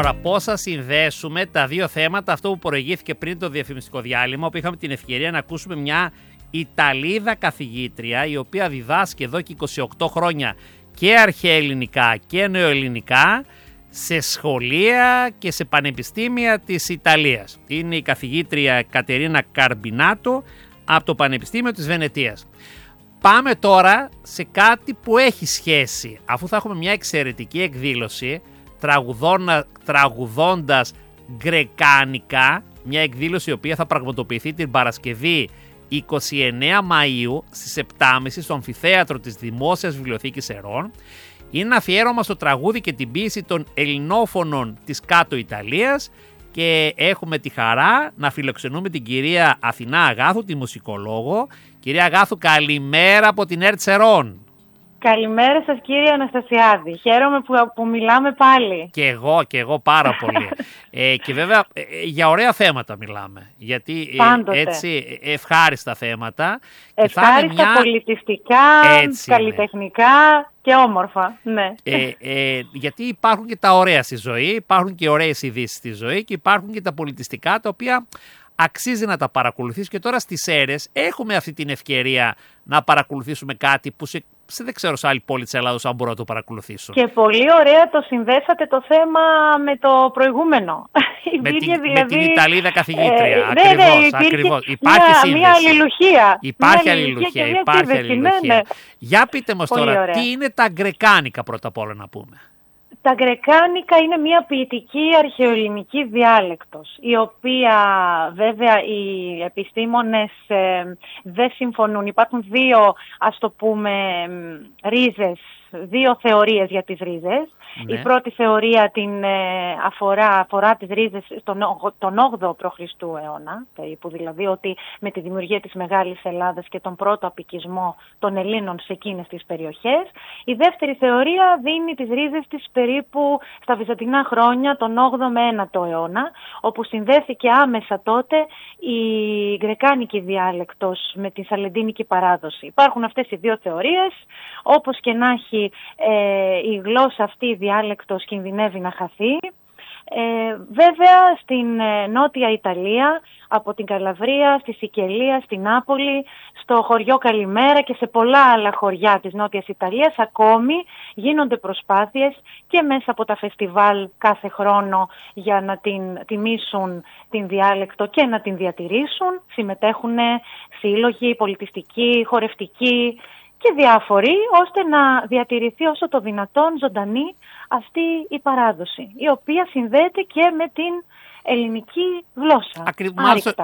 Τώρα, πώς θα συνδέσουμε τα δύο θέματα, αυτό που προηγήθηκε πριν το διαφημιστικό διάλειμμα, όπου είχαμε την ευκαιρία να ακούσουμε μια Ιταλίδα καθηγήτρια, η οποία διδάσκει εδώ και 28 χρόνια και αρχαία ελληνικά και νεοελληνικά σε σχολεία και σε πανεπιστήμια της Ιταλίας. Είναι η καθηγήτρια Κατερίνα Καρμπινάτο από το Πανεπιστήμιο της Βενετίας. Πάμε τώρα σε κάτι που έχει σχέση, αφού θα έχουμε μια εξαιρετική εκδήλωση τραγουδώντας γκρεκάνικα, μια εκδήλωση η οποία θα πραγματοποιηθεί την Παρασκευή 29 Μαΐου στις 7.30 στο Αμφιθέατρο της Δημόσιας Βιβλιοθήκης Ερών. Είναι ένα αφιέρωμα στο τραγούδι και την ποίηση των ελληνόφωνων της Κάτω Ιταλίας και έχουμε τη χαρά να φιλοξενούμε την κυρία Αθηνά Αγάθου, τη μουσικολόγο. Κυρία Αγάθου, καλημέρα από την ΕΡΤ Ερών. Καλημέρα σας κύριε Αναστασιάδη. Χαίρομαι που μιλάμε πάλι. Και εγώ πάρα πολύ. Και βέβαια για ωραία θέματα μιλάμε. Γιατί έτσι ευχάριστα θέματα. Ευχάριστα, πολιτιστικά, καλλιτεχνικά και όμορφα. Ναι. Γιατί υπάρχουν και τα ωραία στη ζωή, υπάρχουν και ωραίες ειδήσεις στη ζωή και υπάρχουν και τα πολιτιστικά τα οποία αξίζει να τα παρακολουθείς. Και τώρα στις αίρες έχουμε αυτή την ευκαιρία να παρακολουθήσουμε κάτι που δεν ξέρω σε άλλη πόλη της Ελλάδος αν μπορώ να το παρακολουθήσω. Και πολύ ωραία το συνδέσατε το θέμα με το προηγούμενο. Με την Ιταλίδα καθηγήτρια. Ακριβώς. Υπάρχει σύνδεση. Μια αλληλουχία. Υπάρχει αλληλουχία. Ναι. Για πείτε μας τώρα, ωραία. Τι είναι τα γκρεκάνικα πρώτα απ' όλα να πούμε. Τα γκρεκάνικα είναι μια ποιητική αρχαιοελληνική διάλεκτος, η οποία βέβαια οι επιστήμονες δεν συμφωνούν. Υπάρχουν δύο, ας το πούμε, ρίζες, δύο θεωρίες για τις ρίζες. Ναι. Η πρώτη θεωρία αφορά τις ρίζες τον 8ο π.Χ. αιώνα, περίπου, δηλαδή ότι με τη δημιουργία της Μεγάλης Ελλάδας και τον πρώτο απικισμό των Ελλήνων σε εκείνες τις περιοχές. Η δεύτερη θεωρία δίνει τις ρίζες της περίπου στα βυζαντινά χρόνια, τον 8ο με 9ο αιώνα, όπου συνδέθηκε άμεσα τότε η γκρεκάνικη διάλεκτος με τη σαλεντίνικη παράδοση. Υπάρχουν αυτές οι δύο θεωρίες, όπως και να έχει η γλώσσα αυτή, η διάλεκτος κινδυνεύει να χαθεί. Βέβαια στην Νότια Ιταλία, από την Καλαβρία, στη Σικελία, στην Νάπολη, στο χωριό Καλημέρα και σε πολλά άλλα χωριά της Νότιας Ιταλίας ακόμη γίνονται προσπάθειες και μέσα από τα φεστιβάλ κάθε χρόνο για να την τιμήσουν την διάλεκτο και να την διατηρήσουν. Συμμετέχουν σύλλογοι, πολιτιστικοί, χορευτικοί και διάφοροι, ώστε να διατηρηθεί όσο το δυνατόν ζωντανή αυτή η παράδοση, η οποία συνδέεται και με την ελληνική γλώσσα. Ακριβώς,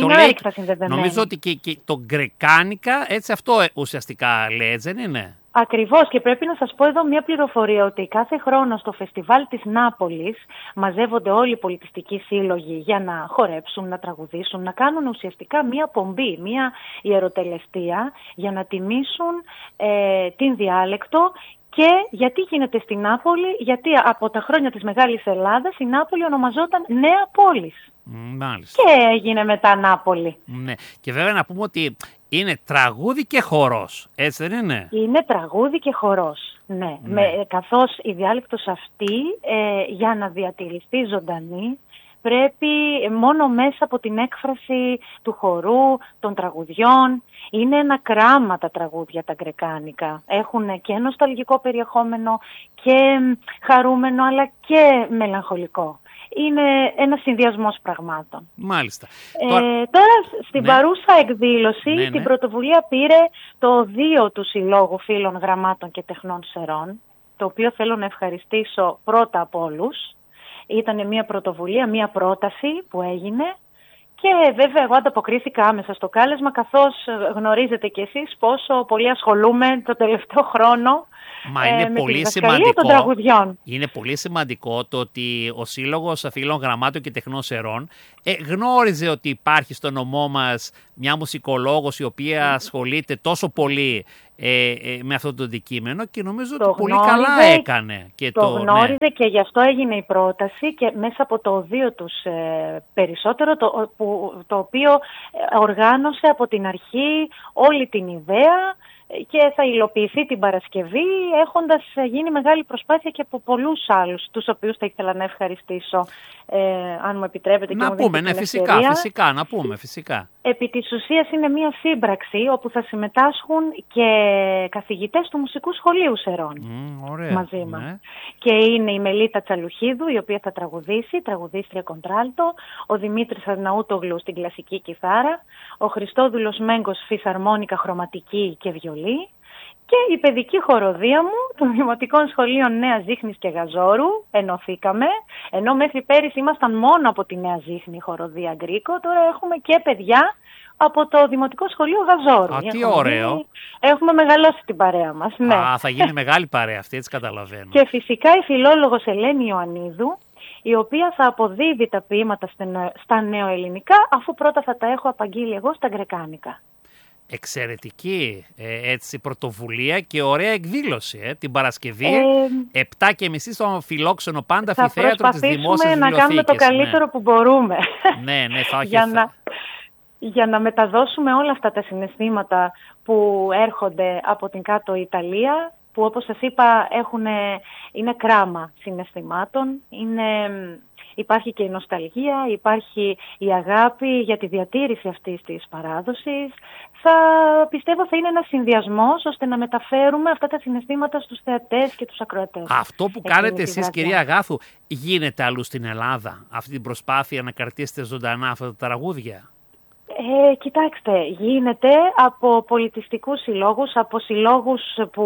νομίζω ότι και το γκρεκάνικα, έτσι αυτό ουσιαστικά λέει, δεν είναι? Ακριβώς, και πρέπει να σας πω εδώ μια πληροφορία, ότι κάθε χρόνο στο φεστιβάλ της Νάπολης μαζεύονται όλοι οι πολιτιστικοί σύλλογοι για να χορέψουν, να τραγουδήσουν, να κάνουν ουσιαστικά μια πομπή, μια ιεροτελεστία για να τιμήσουν την διάλεκτο. Και γιατί γίνεται στην Νάπολη? Γιατί από τα χρόνια της Μεγάλης Ελλάδας η Νάπολη ονομαζόταν Νέα Πόλης. Μάλιστα. Και έγινε μετά Νάπολη. Ναι. Και βέβαια να πούμε ότι είναι τραγούδι και χορός, έτσι δεν είναι? Είναι τραγούδι και χορός, ναι. Καθώς η διάλεκτος αυτή για να διατηρηθεί ζωντανή πρέπει μόνο μέσα από την έκφραση του χορού, των τραγουδιών. Είναι ένα κράμα τα τραγούδια τα γκρεκάνικα. Έχουν και νοσταλγικό περιεχόμενο και χαρούμενο, αλλά και μελαγχολικό. Είναι ένας συνδυασμός πραγμάτων. Μάλιστα. Τώρα στην παρούσα εκδήλωση την πρωτοβουλία πήρε το οδείο του Συλλόγου Φίλων Γραμμάτων και Τεχνών Σερών, το οποίο θέλω να ευχαριστήσω πρώτα από όλους. Ήταν μια πρωτοβουλία, μια πρόταση που έγινε και βέβαια εγώ ανταποκρίθηκα άμεσα στο κάλεσμα, καθώς γνωρίζετε κι εσείς πόσο πολύ ασχολούμαι το τελευταίο χρόνο με τη διδασκαλία των τραγουδιών. Είναι πολύ σημαντικό το ότι ο Σύλλογος Φίλων Γραμμάτων και Τεχνών Σερών γνώριζε ότι υπάρχει στο νομό μας μια μουσικολόγος η οποία ασχολείται τόσο πολύ με αυτό το αντικείμενο και νομίζω ότι πολύ καλά έκανε. Και το γνώριζε και γι' αυτό έγινε η πρόταση και μέσα από το οδείο τους περισσότερο, το οποίο οργάνωσε από την αρχή όλη την ιδέα και θα υλοποιηθεί την Παρασκευή, έχοντας γίνει μεγάλη προσπάθεια και από πολλούς άλλους, τους οποίους θα ήθελα να ευχαριστήσω, αν μου επιτρέπετε. Να πούμε, ναι, φυσικά, να πούμε, φυσικά. Επί της ουσίας είναι μια σύμπραξη όπου θα συμμετάσχουν και καθηγητές του Μουσικού Σχολείου Σερών μαζί μας. Ναι. Και είναι η Μελίτα Τσαλουχίδου, η οποία θα τραγουδήσει, τραγουδίστρια κοντράλτο, ο Δημήτρης Αρναούτογλου στην κλασική κιθάρα, ο Χριστόδουλος Μέγκος φυσαρμόνικα, χρωματική και βιολί, και η παιδική χοροδία μου των Δημοτικών Σχολείων Νέας Ζήχνης και Γαζόρου. Ενωθήκαμε, ενώ μέχρι πέρυσι ήμασταν μόνο από τη Νέα Ζήχνη χοροδία Γκρίκο, τώρα έχουμε και παιδιά από το Δημοτικό Σχολείο Γαζόρου. Α, τι ωραίο. Έχουμε μεγαλώσει την παρέα μας. Ναι. Α, θα γίνει μεγάλη παρέα αυτή, έτσι καταλαβαίνω. Και φυσικά η φιλόλογος Ελένη Ιωαννίδου, η οποία θα αποδίδει τα ποίηματα στα νεοελληνικά, αφού πρώτα θα τα έχω απαγγείλει εγώ στα γκρεκάνικα. Εξαιρετική έτσι, πρωτοβουλία και ωραία εκδήλωση την Παρασκευή 7:30 στο φιλόξενο πάντα αμφιθέατρο της Δημόσιας Βιβλιοθήκης. Θα προσπαθήσουμε να κάνουμε το καλύτερο που μπορούμε. Ναι, θα έχει για να μεταδώσουμε όλα αυτά τα συναισθήματα που έρχονται από την κάτω Ιταλία, που όπως σας είπα είναι κράμα συναισθημάτων, υπάρχει και η νοσταλγία, υπάρχει η αγάπη για τη διατήρηση αυτής της παράδοσης. Πιστεύω θα είναι ένας συνδυασμός ώστε να μεταφέρουμε αυτά τα συναισθήματα στους θεατές και τους ακροατές. Αυτό που κάνετε εσείς, κυρία Αγάθου, γίνεται αλλού στην Ελλάδα, αυτή την προσπάθεια να κρατήσετε ζωντανά αυτά τα τραγούδια? Κοιτάξτε, γίνεται από πολιτιστικούς συλλόγους, από συλλόγους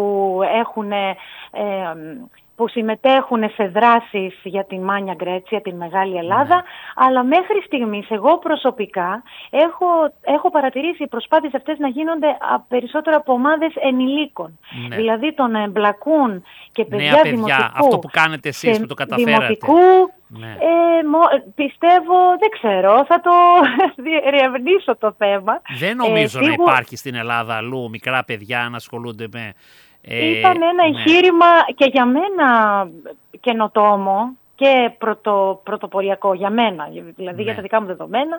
που συμμετέχουν σε δράσεις για την Μάνια Γκρέτσια, την Μεγάλη Ελλάδα, αλλά μέχρι στιγμής εγώ προσωπικά έχω παρατηρήσει οι προσπάθειες αυτές να γίνονται περισσότερο από ομάδες ενηλίκων. Ναι. Δηλαδή το να εμπλακούν και παιδιά δημοτικού, αυτό που κάνετε εσείς που το καταφέρατε. Δημοτικού, ναι. Πιστεύω, δεν ξέρω, θα το διερευνήσω το θέμα. Δεν νομίζω να υπάρχει στην Ελλάδα αλλού μικρά παιδιά να ασχολούνται με... Ήταν ένα εγχείρημα και για μένα καινοτόμο και πρωτοποριακό για μένα, δηλαδή για τα δικά μου δεδομένα.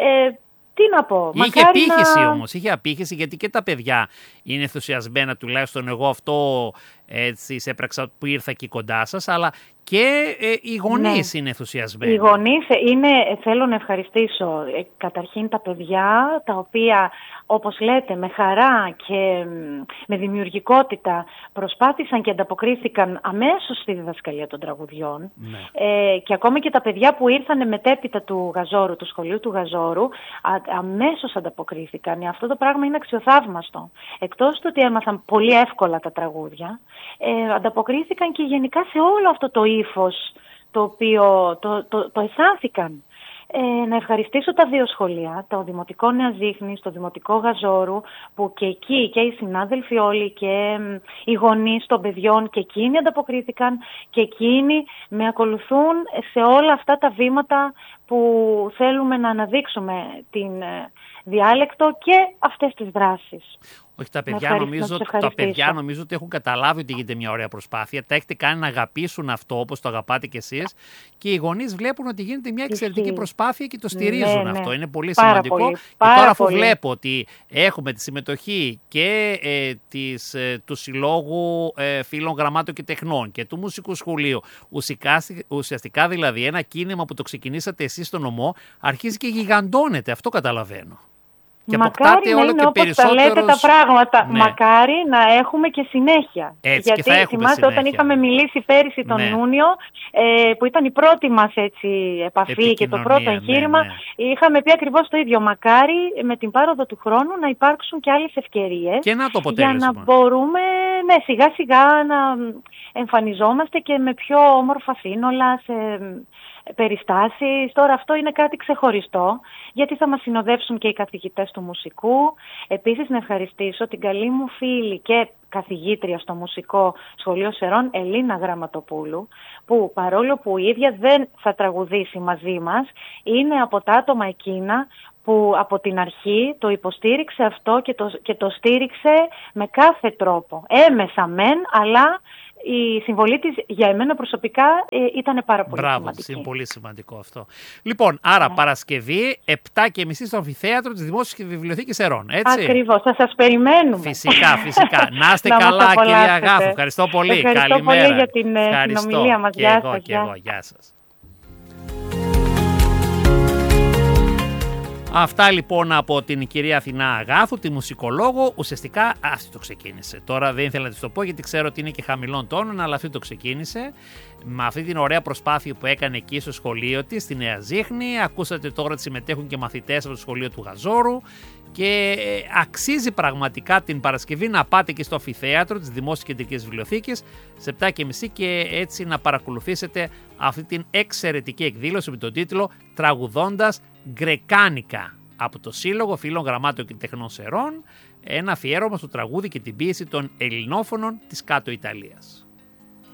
Τι να πω. Είχε απήχηση όμως, είχε απήχηση, γιατί και τα παιδιά είναι ενθουσιασμένα, τουλάχιστον εγώ αυτό έτσι έπραξα που ήρθα εκεί κοντά σας, αλλά και οι γονείς είναι ενθουσιασμένοι. Οι γονείς θέλω να ευχαριστήσω καταρχήν τα παιδιά, τα οποία όπως λέτε με χαρά και με δημιουργικότητα προσπάθησαν και ανταποκρίθηκαν αμέσως στη διδασκαλία των τραγουδιών. Και ακόμα και τα παιδιά που ήρθαν μετέπειτα του Γαζόρου, του σχολείου του Γαζόρου, αμέσως ανταποκρίθηκαν. Αυτό το πράγμα είναι αξιοθαύμαστο. Εκτός του ότι έμαθαν πολύ εύκολα τα τραγούδια, ανταποκρίθηκαν και γενικά σε όλο αυτό το ύφος το οποίο το αισθάνθηκαν. Να ευχαριστήσω τα δύο σχολεία, το Δημοτικό Νέα Ζήχνης, το Δημοτικό Γαζόρου, που και εκεί και οι συνάδελφοι όλοι και οι γονείς των παιδιών και εκείνοι ανταποκρίθηκαν και εκείνοι με ακολουθούν σε όλα αυτά τα βήματα που θέλουμε να αναδείξουμε την διάλεκτο και αυτές τις δράσεις. Όχι, τα παιδιά νομίζω ότι έχουν καταλάβει ότι γίνεται μια ωραία προσπάθεια. Τα έχετε κάνει να αγαπήσουν αυτό όπως το αγαπάτε κι εσείς. Και οι γονείς βλέπουν ότι γίνεται μια εξαιρετική προσπάθεια και το στηρίζουν αυτό. Είναι πολύ σημαντικό. Και τώρα αφού βλέπω ότι έχουμε τη συμμετοχή και του Συλλόγου Φίλων Γραμμάτων και Τεχνών και του Μουσικού Σχολείου, ουσιαστικά δηλαδή ένα κίνημα που το ξεκινήσατε εσείς στο νομό, αρχίζει και γιγαντώνεται. Αυτό καταλαβαίνω. Και μακάρι να είναι όπως τα λέτε τα πράγματα. Ναι. Μακάρι να έχουμε και συνέχεια. Έτσι, γιατί και θυμάστε όταν είχαμε μιλήσει πέρυσι τον Ιούνιο, που ήταν η πρώτη μας επαφή και το πρώτο εγχείρημα, είχαμε πει ακριβώς το ίδιο. Μακάρι με την πάροδο του χρόνου να υπάρξουν και άλλες ευκαιρίες. Και να το αποτέλεσμα. Για να μπορούμε σιγά σιγά να εμφανιζόμαστε και με πιο όμορφα σύνολα σε περιστάσεις. Τώρα αυτό είναι κάτι ξεχωριστό, γιατί θα μας συνοδεύσουν και οι καθηγητές του μουσικού. Επίσης να ευχαριστήσω την καλή μου φίλη και καθηγήτρια στο Μουσικό Σχολείο Σερών, Ελίνα Γραμματοπούλου, που παρόλο που η ίδια δεν θα τραγουδήσει μαζί μας, είναι από τα άτομα εκείνα που από την αρχή το υποστήριξε αυτό και το στήριξε με κάθε τρόπο. Έμεσα μεν, αλλά η συμβολή της για εμένα προσωπικά ήταν πάρα πολύ σημαντική. Είναι πολύ σημαντικό αυτό. Λοιπόν, άρα Παρασκευή 7:30 στο Αμφιθέατρο της Δημόσιας Βιβλιοθήκης Ερών, έτσι. Ακριβώς, θα σας περιμένουμε. Φυσικά. Να είστε καλά, κυρία Αγάθου. Ευχαριστώ πολύ. Ευχαριστώ Καλημέρα. Πολύ για την συνομιλία μας. Γεια σας. Και εγώ. Γεια σας. Αυτά λοιπόν από την κυρία Αθηνά Αγάθου, τη μουσικολόγο. Ουσιαστικά αυτή το ξεκίνησε. Τώρα δεν ήθελα να της το πω γιατί ξέρω ότι είναι και χαμηλών τόνων, αλλά αυτή το ξεκίνησε. Με αυτή την ωραία προσπάθεια που έκανε εκεί στο σχολείο της, στη Νέα Ζήχνη. Ακούσατε τώρα ότι συμμετέχουν και μαθητές από το σχολείο του Γαζόρου. Και αξίζει πραγματικά την Παρασκευή να πάτε και στο Αμφιθέατρο της Δημόσιας Κεντρικής Βιβλιοθήκης σε 7:30 και έτσι να παρακολουθήσετε αυτή την εξαιρετική εκδήλωση με τον τίτλο «Τραγουδώντας Γκρεκάνικα» από το Σύλλογο Φίλων Γραμμάτων και Τεχνών Σερών, ένα αφιέρωμα στο τραγούδι και την ποίηση των ελληνόφωνων της Κάτω Ιταλίας.